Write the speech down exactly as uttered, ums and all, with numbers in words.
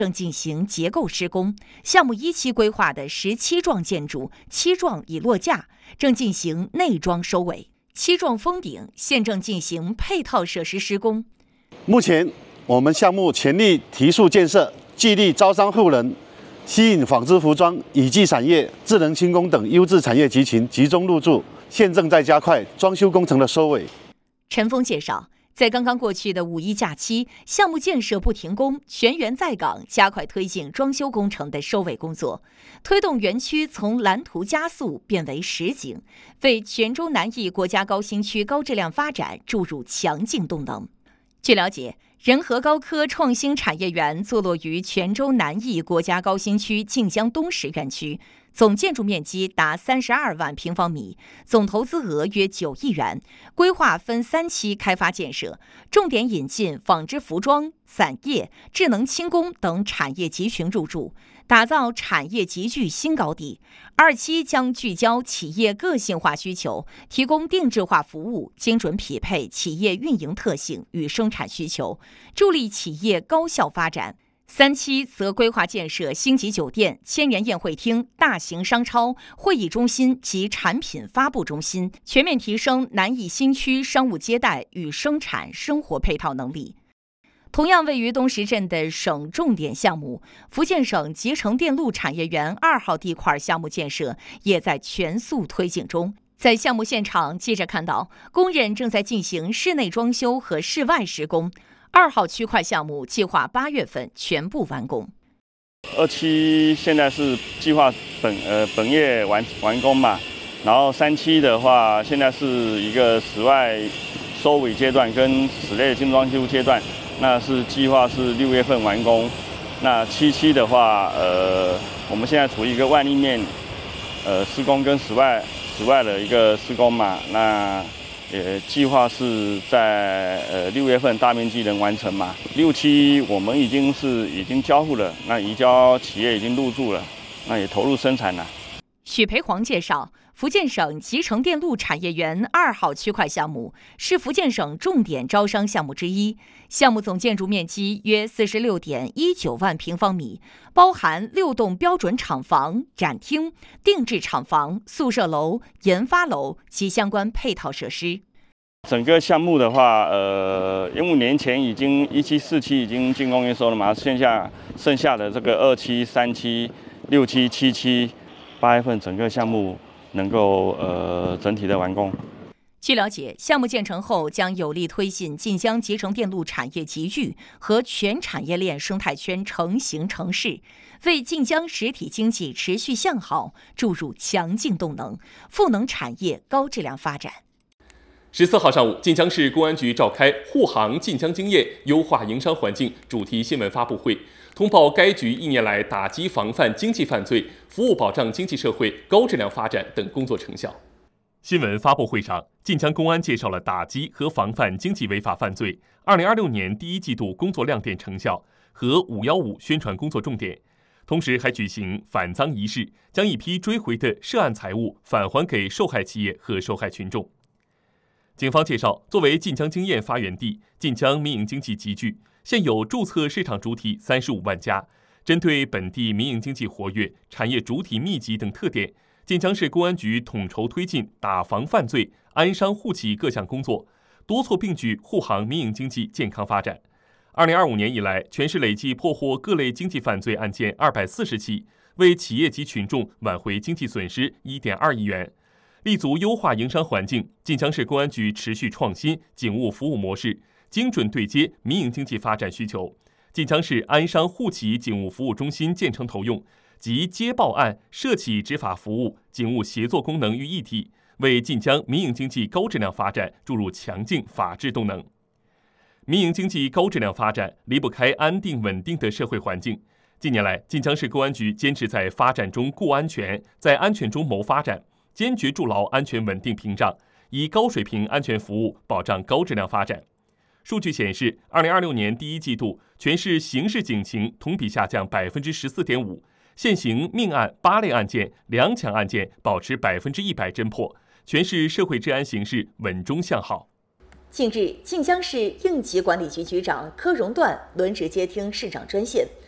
正进行结构施工，项目一期规划的十七幢建筑，七幢已落架，正进行内装收尾；七幢封顶现正进行配套设施施工。 目前，我们项目全力提速建设，致力招商护人，吸引纺织服装、乙技产业、智能轻工等优质产业集群集中入驻，现正在加快装修工程的收尾。 陈峰介绍，在刚刚过去的五一假期，项目建设不停工，全员在岗，加快推进装修工程的收尾工作，推动园区从蓝图加速变为实景，为泉州南翼国家高新区高质量发展注入强劲动能。据了解，仁和高科创新产业园坐落于泉州南翼国家高新区晋江东石园区，总建筑面积达三十二万平方米，总投资额约九亿元，规划分三期开发建设，重点引进纺织服装、伞业、智能轻工等产业集群入驻，打造产业集聚新高地。二期将聚焦企业个性化需求，提供定制化服务，精准匹配企业运营特性与生产需求，助力企业高效发展。三期则规划建设星级酒店、千元宴会厅、大型商超、会议中心及产品发布中心，全面提升南翼新区商务接待与生产生活配套能力。同样位于东石镇的省重点项目福建省集成电路产业园二号地块项目建设也在全速推进中。在项目现场，记者看到工人正在进行室内装修和室外施工。二号区块项目计划八月份全部完工。 二期现在是计划本呃本月完完工嘛，然后三期的话，现在是一个室外收尾阶段跟室内精装修阶段，那是计划是六月份完工。那七期的话，呃，我们现在处于一个外立面呃施工跟室外室外的一个施工嘛，那。也计划是在呃六月份大面积能完成嘛。六期我们已经是已经交付了，那移交企业已经入驻了，那也投入生产了。 许培煌介绍，福建省集成电路产业园二号区块项目是福建省重点招商项目之一，项目总建筑面积约四十六点一九万平方米，包含六栋标准厂房、展厅、定制厂房、宿舍楼、研发楼及相关配套设施。 整个项目的话，呃，因为年前已经一期、四期已经竣工验收了嘛，剩下剩下的这个二期、三期、六期、七期，八月份整个项目能够呃整体的完工。 据了解，项目建成后将有力推进晋江集成电路产业集聚和全产业链生态圈成型成势，为晋江实体经济持续向好注入强劲动能，赋能产业高质量发展。 十四号上午，晋江市公安局召开护航晋江经验、优化营商环境主题新闻发布会，通报该局一年来打击防范经济犯罪、服务保障经济社会高质量发展等工作成效。新闻发布会上，晋江公安介绍了打击和防范经济违法犯罪二零二六年第一季度工作亮点成效和五一五宣传工作重点，同时还举行反赃仪式，将一批追回的涉案财物返还给受害企业和受害群众。警方介绍，作为晋江经验发源地，晋江民营经济集聚，现有注册市场主体三十五万家。针对本地民营经济活跃、产业主体密集等特点，晋江市公安局统筹推进打防犯罪、安商护企各项工作，多措并举护航民营经济健康发展。二零二五年以来，全市累计破获各类经济犯罪案件二百四十起，为企业及群众挽回经济损失一点二亿元。立足优化营商环境，晋江市公安局持续创新警务服务模式，精准对接民营经济发展需求。晋江市安商护企警务服务中心建成投用，集接报案、涉企执法服务、警务协作功能于一体，为晋江民营经济高质量发展注入强劲法治动能。民营经济高质量发展离不开安定稳定的社会环境。近年来，晋江市公安局坚持在发展中顾安全，在安全中谋发展，坚决筑牢安全稳定屏障，以高水平安全服务保障高质量发展。数据显示，二零二六年第一季度，全市刑事警情同比下降百分之十四点五，现行命案八类案件、两抢案件保持百分之一百侦破，全市社会治安形势稳中向好。 近日，晋江市应急管理局局长柯荣段轮值接听市长专线，